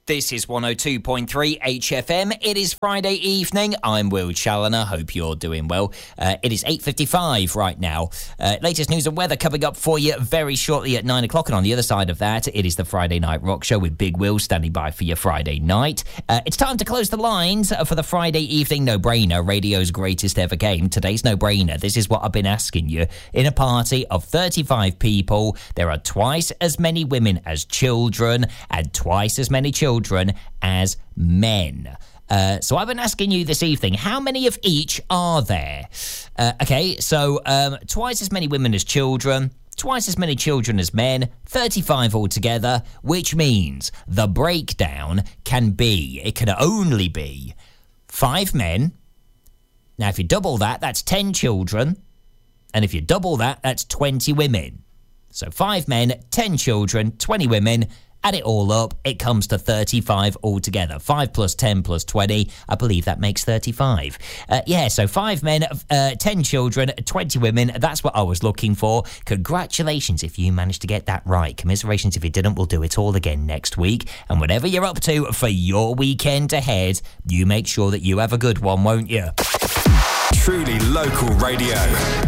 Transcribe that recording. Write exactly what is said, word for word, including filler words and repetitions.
This is one oh two point three H F M. It is Friday evening. I'm Will Challoner. Hope you're doing well. Uh, it is eight fifty-five right now. Uh, latest news and weather coming up for you very shortly at nine o'clock. And on the other side of that, it is the Friday Night Rock Show with Big Will standing by for your Friday night. Uh, it's time to close the lines for the Friday evening no-brainer, radio's greatest ever game. Today's no-brainer. This is what I've been asking you. In a party of thirty-five people, there are twice as many women as children and twice as many children as men. Uh, so I've been asking you this evening, how many of each are there? Uh, okay, so um, twice as many women as children, twice as many children as men, thirty-five altogether, which means the breakdown can be, it can only be five men. Now, if you double that, that's ten children. And if you double that, that's twenty women. So five men, ten children, twenty women. Add it all up, it comes to thirty-five altogether. five plus ten plus twenty, I believe that makes thirty-five. Uh, yeah, so five men, uh, ten children, twenty women, that's what I was looking for. Congratulations if you managed to get that right. Commiserations if you didn't, we'll do it all again next week. And whatever you're up to for your weekend ahead, you make sure that you have a good one, won't you? Truly local radio.